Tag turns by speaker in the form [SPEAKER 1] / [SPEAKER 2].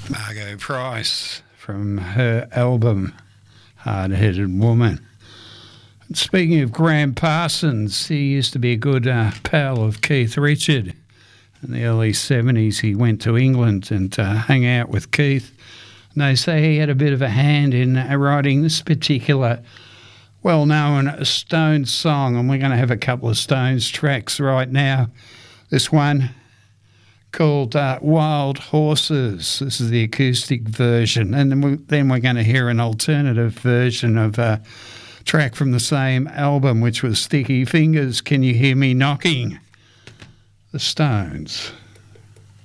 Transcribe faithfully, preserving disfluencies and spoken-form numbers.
[SPEAKER 1] Margo Price from her album Hard-Headed Woman. And speaking of Graham Parsons, he used to be a good uh, pal of Keith Richard. In the early seventies, he went to England and uh, hung out with Keith. And they say he had a bit of a hand in uh, writing this particular well-known Stones song, and we're going to have a couple of Stones tracks right now. This one called uh, Wild Horses. This is the acoustic version. And then, we, then we're going to hear an alternative version of a track from the same album, which was Sticky Fingers, Can You Hear Me Knocking? The Stones.